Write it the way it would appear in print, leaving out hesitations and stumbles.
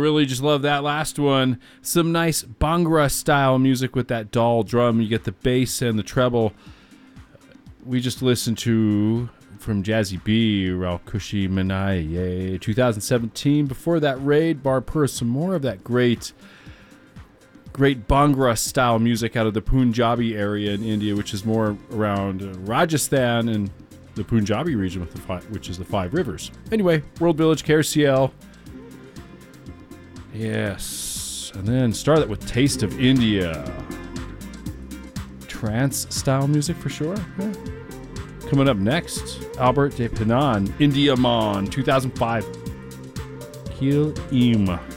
really just love that last one. Some nice Bhangra style music with that doll drum. You get the bass and the treble. We just listened to, from Jazzy B, Raukushi Manaye, 2017. Before that, Raid Barpur, some more of that great Bhangra style music out of the Punjabi area in India, which is more around Rajasthan and the Punjabi region, which is the Five Rivers. Anyway, World Village, KRCL. Yes. And then start it with Taste of India. Trance style music for sure. Yeah. Coming up next, Albert de Pinan, India Mon, 2005. Kill Im.